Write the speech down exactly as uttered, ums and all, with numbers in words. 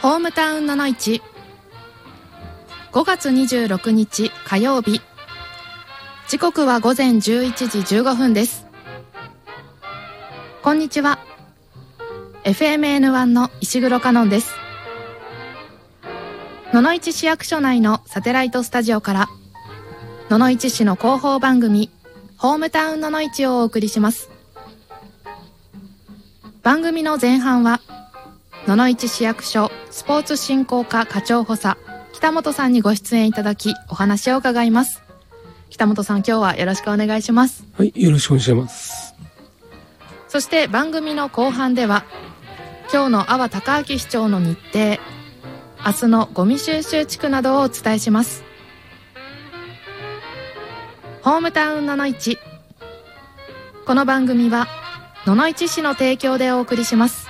ホームタウンののいち、ごがつにじゅうろくにち火曜日、時刻はごぜんじゅういちじじゅうごふんです。こんにちは。 エフエムエヌワン の石黒香音です。野々市市役所内のサテライトスタジオから野々市市の広報番組ホームタウンののいちをお送りします。番組の前半は野々市市役所スポーツ振興課課長補佐北本さんにご出演いただきお話を伺います。北本さん、今日はよろしくお願いします。 はい、よろしくお願いします。 そして番組の後半では今日の阿波隆明市長の日程、明日のゴミ収集地区などをお伝えします。ホームタウンののいち、この番組は野々市市の提供でお送りします。